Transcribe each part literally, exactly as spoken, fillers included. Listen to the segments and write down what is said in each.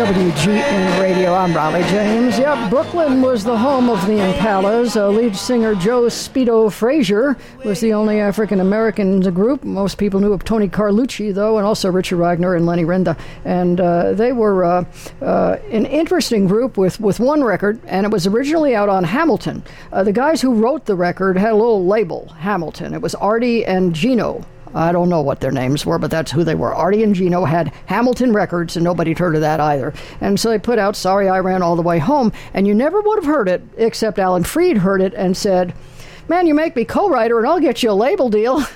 W G N Radio. I'm Raleigh James. Yep, Brooklyn was the home of the Impalas. Uh, lead singer Joe Speedo Frazier was the only African-American in the group. Most people knew of Tony Carlucci, though, and also Richard Wagner and Lenny Renda. And uh, they were uh, uh, an interesting group with, with one record, and it was originally out on Hamilton. Uh, the guys who wrote the record had a little label, Hamilton. It was Artie and Gino. I don't know what their names were, but that's who they were. Artie and Gino had Hamilton Records, and nobody'd heard of that either. And so they put out Sorry I Ran All the Way Home, and you never would have heard it, except Alan Freed heard it and said, man, you make me co-writer and I'll get you a label deal.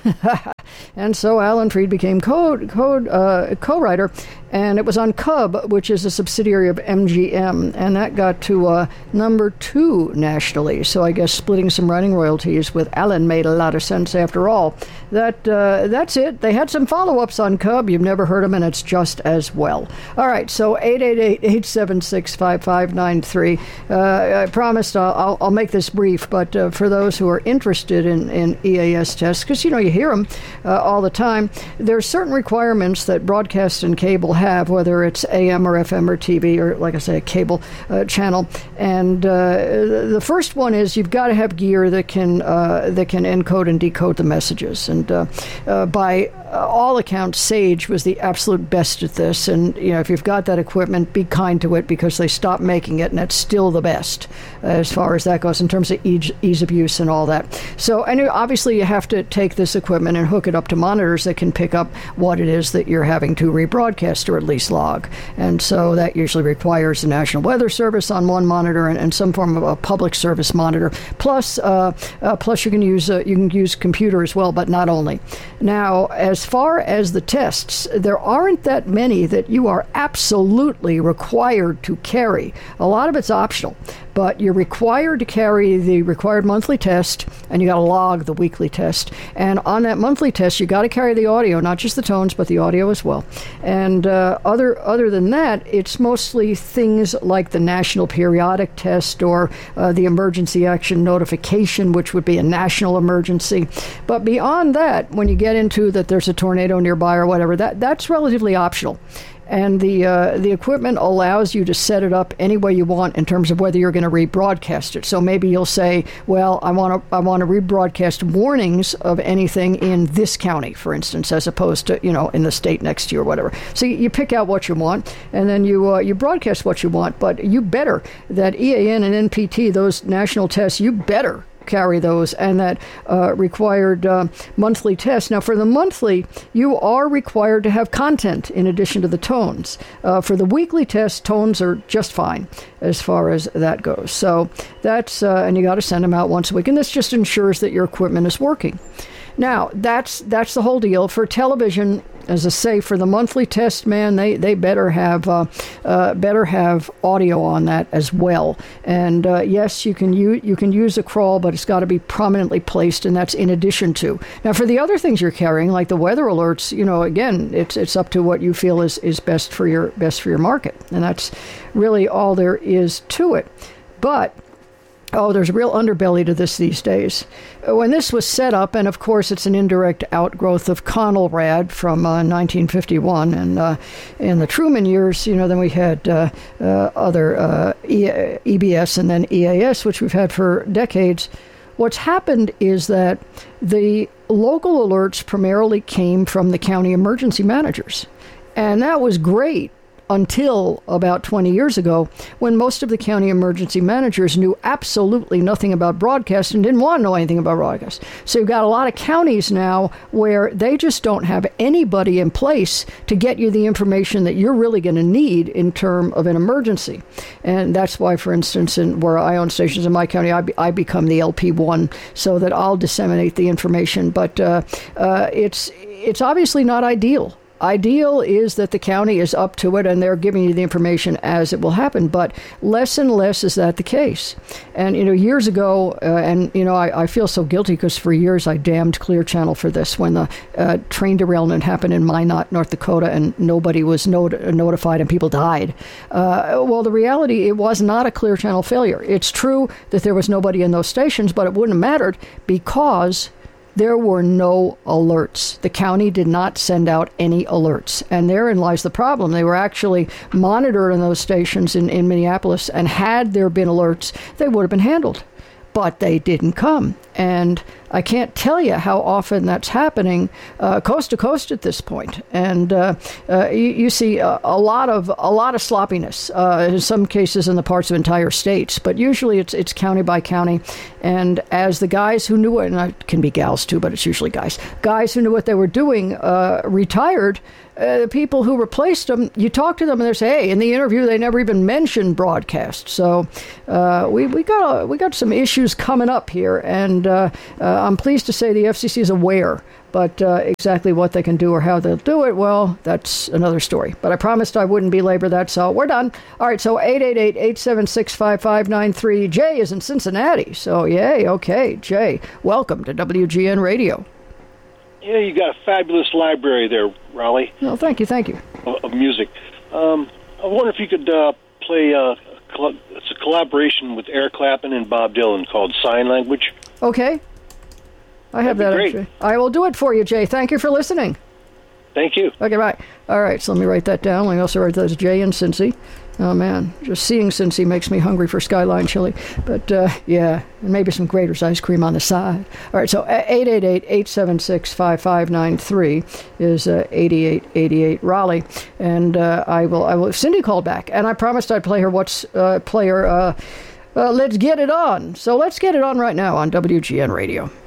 And so Alan Freed became co- co- uh, co-writer, and it was on Cub, which is a subsidiary of M G M, and that got to uh, number two nationally. So I guess splitting some writing royalties with Alan made a lot of sense after all. That uh, That's it. They had some follow-ups on Cub. You've never heard them, and it's just as well. All right, so eight eight eight, eight seven six, five five nine three. Uh, I promised I'll, I'll, I'll make this brief, but uh, for those who are interested in, in E A S tests, because, you know, you hear them uh, all the time, there are certain requirements that broadcast and cable have, whether it's A M or F M or T V or, like I say, a cable uh, channel. And uh, the first one is you've got to have gear that can uh, that can encode and decode the messages. And uh, uh, by uh, all accounts, Sage was the absolute best at this. And you know, if you've got that equipment, be kind to it, because they stopped making it, and it's still the best uh, as far as that goes in terms of ease, ease of use and all that. So, and obviously, you have to take this equipment and hook it up to monitors that can pick up what it is that you're having to rebroadcast or at least log. And so that usually requires the National Weather Service on one monitor and, and some form of a public service monitor. Plus, uh, uh, plus you can use uh, you can use computer as well, but not only. Now, as far as the tests, there aren't that many that you are absolutely required to carry. A lot of it's optional, but you're required to carry the required monthly test, and you got to log the weekly test. And on that monthly test, you got to carry the audio, not just the tones, but the audio as well. And uh, other other than that, it's mostly things like the National Periodic Test or uh, the Emergency Action Notification, which would be a national emergency. But beyond that, when you get into that there's a tornado nearby or whatever, that that's relatively optional. And the uh, the equipment allows you to set it up any way you want in terms of whether you're going to rebroadcast it. So maybe you'll say, well, I want to I want to rebroadcast warnings of anything in this county, for instance, as opposed to, you know, in the state next to you or whatever. So you, you pick out what you want, and then you uh, you broadcast what you want. But you better, that E A N and N P T, those national tests, you better carry those, and that uh, required uh, monthly test. Now, for the monthly, you are required to have content in addition to the tones. Uh, for the weekly test, tones are just fine as far as that goes. So that's, uh, and you got to send them out once a week, and this just ensures that your equipment is working. Now, that's that's the whole deal. For television, as I say, for the monthly test, man, they, they better have uh, uh, better have audio on that as well. And uh, yes, you can use you can use a crawl, but it's got to be prominently placed, and that's in addition to. Now, for the other things you're carrying, like the weather alerts, you know, again, it's it's up to what you feel is, is best for your best for your market, and that's really all there is to it. But oh, there's a real underbelly to this these days. When this was set up, and of course it's an indirect outgrowth of Conelrad from uh, nineteen fifty-one, and uh, in the Truman years, you know, then we had uh, uh, other uh, e- E B S and then E A S, which we've had for decades. What's happened is that the local alerts primarily came from the county emergency managers, and that was great until about twenty years ago, when most of the county emergency managers knew absolutely nothing about broadcast and didn't want to know anything about broadcast. So you've got a lot of counties now where they just don't have anybody in place to get you the information that you're really going to need in terms of an emergency. And that's why, for instance, in where I own stations in my county, I, be, I become the L P one so that I'll disseminate the information. But uh, uh, it's it's obviously not ideal. Ideal is that the county is up to it and they're giving you the information as it will happen, but less and less is that the case. And, you know, years ago, uh, and, you know, I, I feel so guilty because for years I damned Clear Channel for this when the uh, train derailment happened in Minot, North Dakota, and nobody was not- notified and people died. Uh, well, the reality, it was not a Clear Channel failure. It's true that there was nobody in those stations, but it wouldn't have mattered because There were no alerts. The county did not send out any alerts. And therein lies the problem. They were actually monitored in those stations in, in Minneapolis, and had there been alerts, they would have been handled. But they didn't come. And I can't tell you how often that's happening uh, coast to coast at this point. And uh, uh, you, you see a, a lot of a lot of sloppiness uh, in some cases in the parts of entire states. But usually it's it's county by county. And as the guys who knew it, and it can be gals too, but it's usually guys, guys who knew what they were doing uh, retired. Uh, the people who replaced them, you talk to them and they say, hey, in the interview, they never even mentioned broadcast. So uh, we, we got a, we got some issues coming up here, and uh, uh, I'm pleased to say the F C C is aware, but uh, exactly what they can do or how they'll do it, well, that's another story. But I promised I wouldn't belabor that, so we're done. All right, so eight eight eight, eight seven six, five five nine three. Jay is in Cincinnati, so yay, okay, Jay, welcome to W G N Radio. Yeah, you got a fabulous library there, Raleigh. No, thank you, thank you. Of, of music. Um, I wonder if you could uh, play. Uh, it's a collaboration with Eric Clapton and Bob Dylan called "Sign Language." Okay, I have that. Great. Actually, I will do it for you, Jay. Thank you for listening. Thank you. Okay, right. All right, so let me write that down. Let me also write that as Jay in Cincy. Oh, man, just seeing Cincy makes me hungry for Skyline chili. But, uh, yeah, and maybe some Grater's ice cream on the side. All right, so eight eight eight, eight seven six, five five nine three is uh, eighty-eight eighty-eight Raleigh. And uh, I will, I will, Cindy called back, and I promised I'd play her what's, uh, play her, uh, uh, Let's Get It On. So let's get it on right now on W G N Radio.